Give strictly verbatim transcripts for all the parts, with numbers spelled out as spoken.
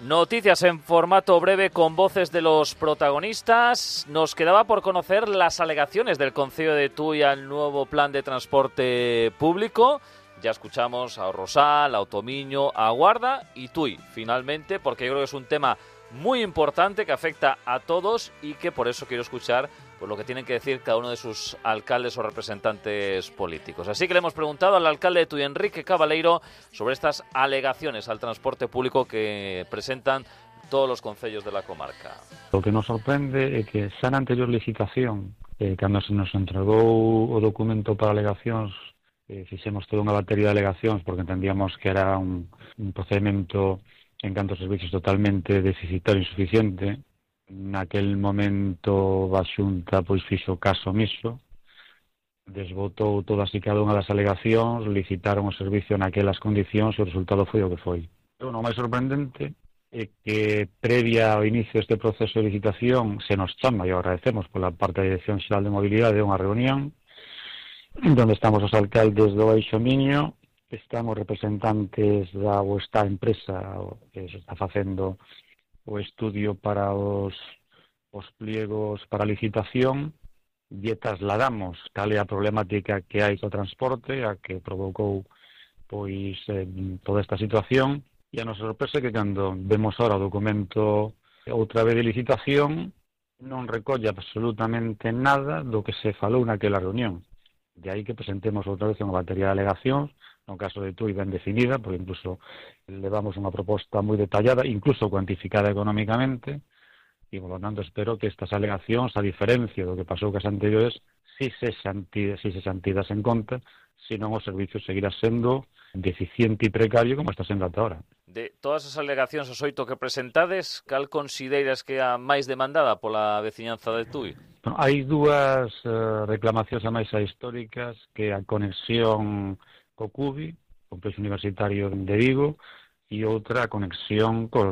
Noticias en formato breve con voces de los protagonistas. Nos quedaba por conocer las alegaciones del Concello de Tui al nuevo plan de transporte público. Ya escuchamos a Rosal, a Otomiño, a Guarda y Tui, finalmente, porque yo creo que es un tema muy importante que afecta a todos y que por eso quiero escuchar pues, lo que tienen que decir cada uno de sus alcaldes o representantes políticos. Así que le hemos preguntado al alcalde de Tui, Enrique Cabaleiro, sobre estas alegaciones al transporte público que presentan todos los concellos de la comarca. Lo que nos sorprende é que xa na anterior licitación, eh, cando se nos entregou o documento para alegacións, eh, fixemos toda unha batería de alegacións porque entendíamos que era un, un procedimento en canto a servicios totalmente deficitario e insuficiente. Naquel momento a Xunta pois fixo caso omiso, desbotou todas e cada unha das alegacións, licitaron o servicio naquelas condicións e o resultado foi o que foi. O máis sorprendente é que previa ao inicio deste proceso de licitación se nos chama, e agradecemos pola parte da Dirección Xeral de Mobilidade, unha reunión onde estamos os alcaldes do Baixo Miño, estamos representantes da ou esta empresa que se está facendo o estudio para os, os pliegos para licitación, e trasladamos cal é a problemática que hai co transporte, a que provocou pois eh, toda esta situación, e a nosa sorpresa é que cando vemos ahora o documento outra vez de licitación non recolle absolutamente nada do que se falou naquela reunión. De aí que presentemos outra vez unha batería de alegacións, no caso de Tui ben definida, porque incluso levamos unha proposta moi detallada, incluso cuantificada económicamente, e, por lo tanto, espero que estas alegacións, a diferencia do que pasou cas anteriores, si se santidas, si se santidas en conta, senón o servicio seguirá sendo deficiente e precario como está sendo ata ahora. De todas as alegacións, os oito que presentades, cal consideras que é a máis demandada pola veciñanza de Tui? Bueno, hai dúas uh, reclamacións a máis históricas, que a conexión co Cubi, complexo universitario de Vigo, e outra a conexión cos,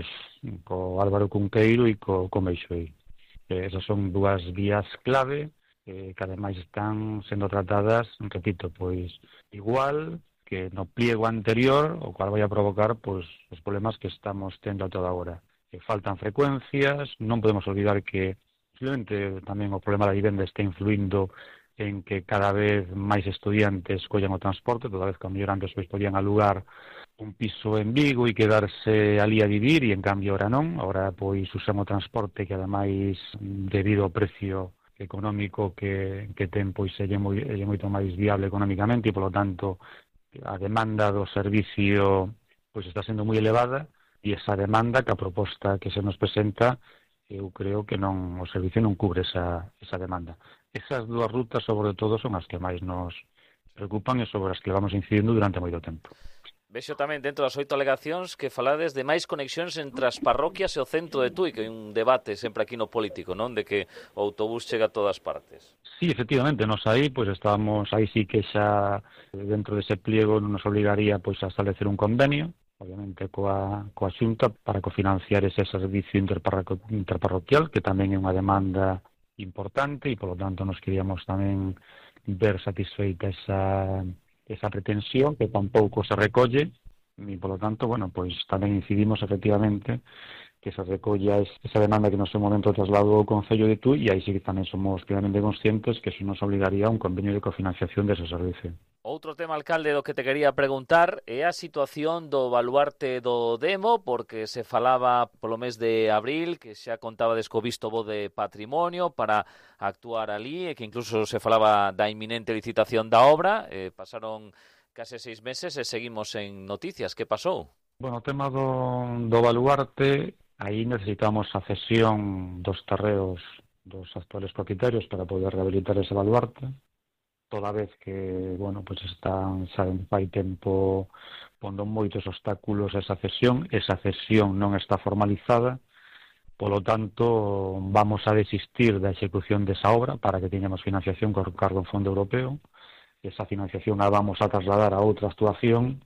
co Álvaro Cunqueiro e co, co Meixoí. Eh, esas son dúas vías clave eh, que ademais están sendo tratadas, repito, pois igual que no pliego anterior, o cual vai a provocar pois, os problemas que estamos tendo a toda hora. Que faltan frecuencias, non podemos olvidar que posiblemente tamén o problema da vivenda está influindo en que cada vez máis estudiantes collan o transporte, toda vez que a mellor antes pois podían alugar un piso en Vigo e quedarse ali a vivir, e en cambio ahora non, ahora pois usamos o transporte que ademais debido ao precio económico que, que ten pois é moi, é moito máis viable económicamente, e polo tanto a demanda do servicio pois está sendo moi elevada, e esa demanda que a proposta que se nos presenta eu creo que non o servicio non cubre esa, esa demanda. Esas dúas rutas, sobre todo, son as que máis nos preocupan e sobre as que vamos incidindo durante moito tempo. Vexo tamén dentro das oito alegacións que falades de máis conexións entre as parroquias e o centro de Tui, que hai un debate sempre aquí no político, non? De que o autobús chega a todas partes. Sí, efectivamente, nos aí, pois estábamos, aí sí que xa dentro dese pliego nos obligaría pois a establecer un convenio, obviamente coa, coa Xunta, para cofinanciar ese servicio interparro- interparroquial, que tamén é unha demanda importante, e polo tanto nos queríamos tamén ver satisfeita esa, esa pretensión que tampouco se recolle, e polo tanto, bueno, pois tamén incidimos efectivamente que se recolla esa demanda que no seu momento trasladou ao Concello de Tui, e aí sí que tamén somos plenamente conscientes que eso nos obligaría a un convenio de cofinanciación dese servicio. Outro tema, alcalde, do que te quería preguntar é a situación do baluarte do Demo, porque se falaba polo mes de abril que xa contaba desco visto bo de patrimonio para actuar ali, e que incluso se falaba da inminente licitación da obra. Eh, pasaron case seis meses e seguimos en noticias. Que pasou? Bueno, o tema do, do baluarte, aí necesitamos a cesión dos terreos dos actuales propietarios para poder rehabilitar ese baluarte, toda vez que, bueno, pues están, saben, fai tempo pondo moitos obstáculos a esa cesión, esa cesión non está formalizada, polo tanto, vamos a desistir da execución desa obra para que teñamos financiación con cargo en fondo europeo, esa financiación a vamos a trasladar a outra actuación,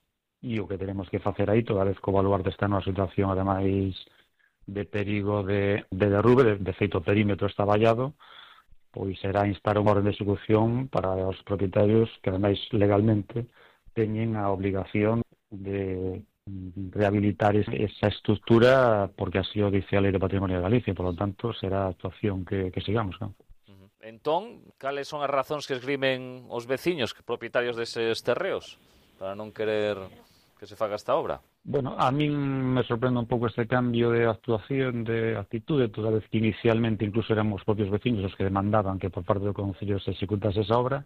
e o que tenemos que facer aí, toda vez que o baluarte está nunha situación, ademais, de perigo de, de derrube, de, de feito o perímetro está vallado, pois será instar unha orden de execución para os propietarios que, ademais, legalmente teñen a obligación de rehabilitar esa estructura porque así o dice a Lei do Patrimonio de Galicia, por lo tanto será a actuación que, que sigamos, ¿no? Entón, cales son as razóns que esgrimen os veciños propietarios deses terreos para non querer que se faga esta obra? Bueno, a min me sorprende un pouco este cambio de actuación, de actitude, toda vez que inicialmente incluso eran os propios veciños os que demandaban que por parte do Concello se executase esa obra,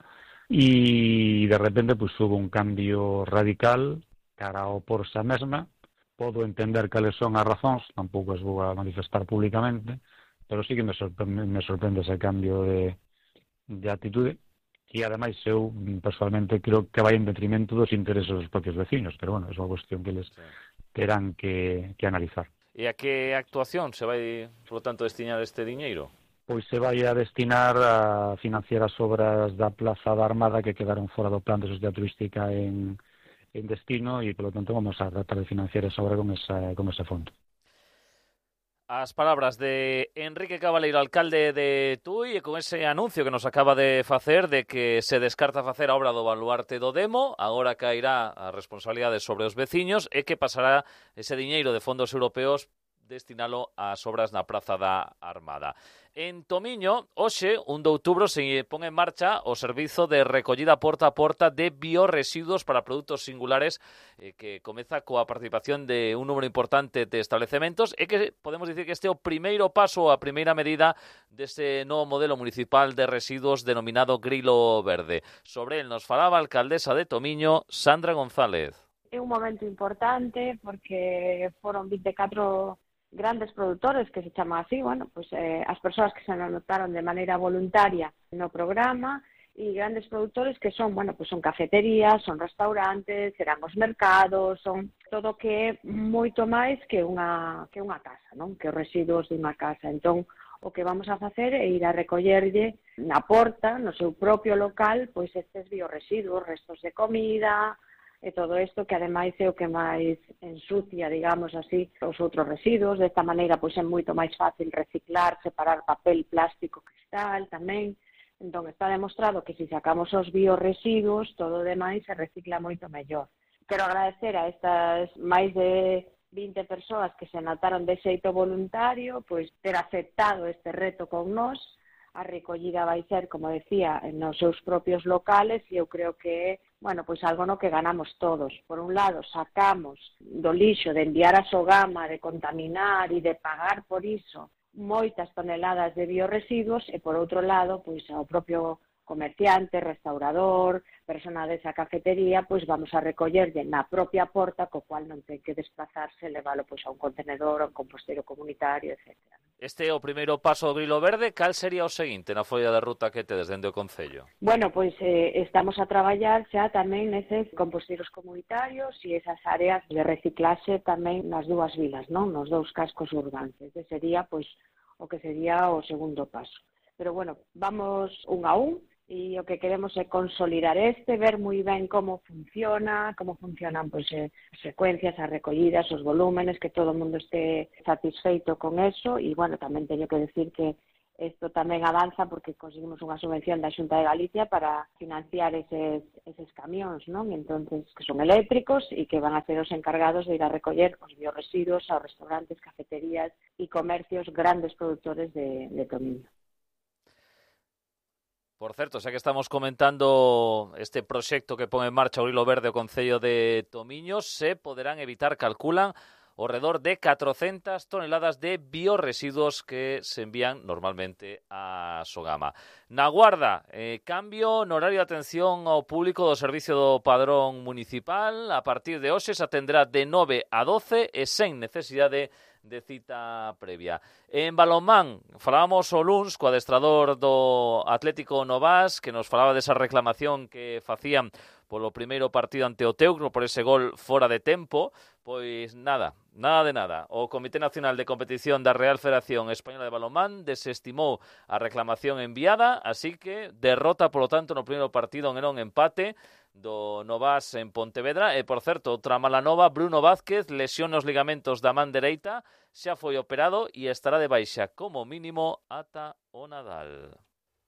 e de repente pues, hubo un cambio radical cara ao oporse a mesma. Podo entender cales son as razóns, tampouco as vou a manifestar públicamente, pero sí que me sorprende, me sorprende ese cambio de, de actitude, e ademais eu personalmente creo que vai en detrimento dos intereses dos propios vecinos, pero bueno, é unha cuestión que les sí. terán que, que analizar. E a que actuación se vai, por lo tanto, destinar este diñeiro? Pois se vai a destinar a financiar as obras da Plaza da Armada que quedaron fora do plan de sociedade turística en, en destino, e por lo tanto vamos a tratar de financiar esa obra con, esa, con ese fondo. As palabras de Enrique Cabaleiro, alcalde de Tui, e con ese anuncio que nos acaba de facer de que se descarta facer a obra do baluarte do Demo, agora cairá a responsabilidade sobre os veciños e que pasará ese diñeiro de fondos europeos destinalo ás obras na Praza da Armada. En Tomiño, hoxe, un de outubro, se pon en marcha o servizo de recollida porta a porta de bioresiduos para produtos singulares eh, que comeza coa participación de un número importante de establecementos e que podemos dicir que este é o primeiro paso, a primeira medida deste novo modelo municipal de residuos denominado Grilo Verde. Sobre el nos falaba a alcaldesa de Tomiño, Sandra González. É un momento importante porque foron vinte e catro grandes produtores, que se chama así, bueno, pues eh, as persoas que se anotaron de maneira voluntaria no programa, e grandes produtores que son, bueno, pues son cafeterías, son restaurantes, serán os mercados, son todo que é moito máis que unha que unha casa, non? Que os residuos dunha casa. Entón, o que vamos a facer é ir a recollerlle na porta, no seu propio local, pois estes bioresiduos, restos de comida, e todo isto que ademais é o que máis ensucia, digamos así, os outros residuos. Desta maneira, pois é moito máis fácil reciclar, separar papel, plástico, cristal tamén. Entón, está demostrado que se sacamos os bioresiduos, todo o demais se recicla moito mellor. Quero agradecer a estas máis de vinte persoas que se anotaron de xeito voluntario, pois ter aceptado este reto con nós. A recollida vai ser, como decía, nos seus propios locales, e eu creo que é, bueno, pois algo no que ganamos todos. Por un lado, sacamos do lixo de enviar a Sogama, de contaminar e de pagar por iso moitas toneladas de bioresiduos, e por outro lado, pois ao propio comerciante, restaurador, persona desa cafetería, pois vamos a recollerlle na propia porta, co cual non ten que desplazarse, leválo pois a un contenedor, a un composteiro comunitario, etcétera. Este é o primeiro paso do Grilo Verde. Cal sería o seguinte na folla de ruta que tedes dende o Concello? Bueno, pois eh, estamos a traballar xa tamén neses composteiros comunitarios e esas áreas de reciclaxe tamén nas dúas vilas, non? Nos dous cascos urbanos. Ese sería pois o que sería o segundo paso. Pero bueno, vamos un a un. E o que queremos é consolidar este, ver moi ben como funciona, como funcionan pois, eh, as secuencias, as recollidas, os volúmenes, que todo o mundo este satisfeito con eso. E, bueno, tamén teño que decir que isto tamén avanza porque conseguimos unha subvención da Xunta de Galicia para financiar eses, eses camións, non? Entonces, que son eléctricos e que van a ser os encargados de ir a recoller os bioresiduos aos restaurantes, cafeterías e comercios grandes produtores de, de Tomiño. Por certo, xa que estamos comentando este proxecto que pon en marcha o Grilo Verde o Concello de Tomiño, se poderán evitar, calculan, ao redor de catrocentas toneladas de bioresiduos que se envían normalmente a Sogama. Na Guarda, eh, cambio no horario de atención ao público do Servicio do Padrón Municipal. A partir de hoxe se atenderá de nove a doce e sen necesidade de cita previa. En balonmán, falábamos o luns co adestrador do Atlético Novas, que nos falaba desa reclamación que facían polo primeiro partido ante o Teucro por ese gol fora de tempo. Pois nada, nada de nada. O Comité Nacional de Competición da Real Federación Española de Balonmán desestimou a reclamación enviada, así que derrota, polo tanto, no primeiro partido en non empate do Novas en Pontevedra. E, por certo, outra mala nova, Bruno Vázquez, lesión nos ligamentos da man dereita, xa foi operado e estará de baixa como mínimo ata o Nadal.